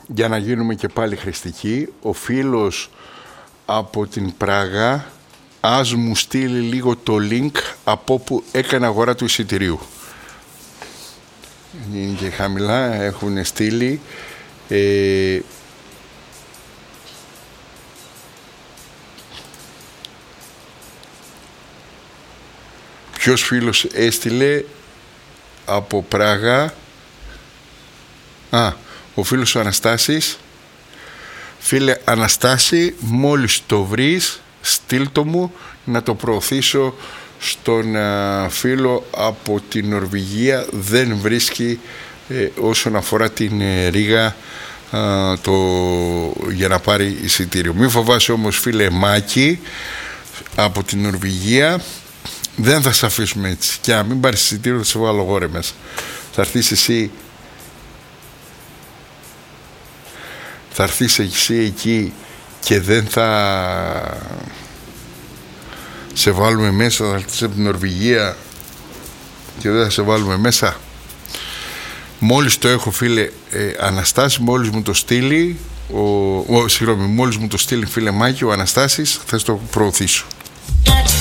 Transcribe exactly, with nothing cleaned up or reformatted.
για να γίνουμε και πάλι χρηστικοί, ο φίλος από την Πράγα ας μου στείλει λίγο το link από όπου έκανε αγορά του εισιτηρίου. Είναι και χαμηλά, έχουν στείλει. Ε, ποιος φίλος έστειλε από Πράγα? Α, ο φίλος ο Αναστάσης. Φίλε Αναστάση, μόλις το βρεις στείλ το μου να το προωθήσω στον α, φίλο από την Νορβηγία. Δεν βρίσκει ε, όσον αφορά την ε, Ρήγα α, το, για να πάρει εισιτήριο. Μην φοβάσαι όμως, φίλε Μάκη από την Νορβηγία, δεν θα σε αφήσουμε έτσι. Και αν μην πάρεις εισιτήριο θα σε βάλω εγώ ρε μέσα. Θα έρθεις εσύ θα έρθεις εσύ εκεί και δεν θα σε βάλουμε μέσα. Θα έρθεις από την Νορβηγία και δεν θα σε βάλουμε μέσα. Μόλις το έχω, φίλε ε, Αναστάση, μόλις μου το στείλει ο, ο, συγγνώμη, μόλις μου το στείλει, φίλε Μάκη, ο Αναστάσης, θα το προωθήσω.